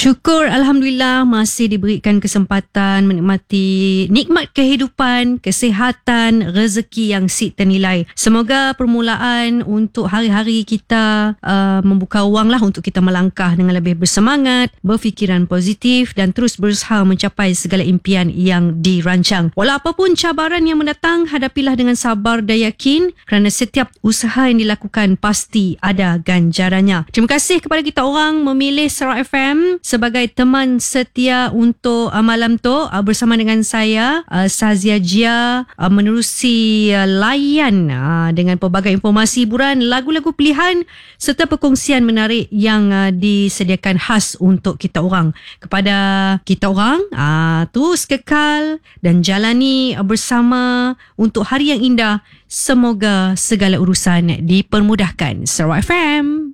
Syukur Alhamdulillah masih diberikan kesempatan menikmati nikmat kehidupan, kesihatan, rezeki yang si ternilai. Semoga permulaan untuk hari-hari kita membuka ruang lah untuk kita melangkah dengan lebih bersemangat, berfikiran positif dan terus berusaha mencapai segala impian yang dirancang. Walau apapun cabaran yang mendatang, hadapilah dengan sabar dan yakin kerana setiap usaha yang dilakukan pasti ada ganjarannya. Terima kasih kepada kita orang memilih Sarawak FM sebagai teman setia untuk malam tu bersama dengan saya Sazia Jia menerusi layan dengan pelbagai informasi hiburan, lagu-lagu pilihan serta perkongsian menarik yang disediakan khas untuk kita orang. Kepada kita orang terus kekal dan jalani bersama untuk hari yang indah. Semoga segala urusan dipermudahkan. Sarawak FM.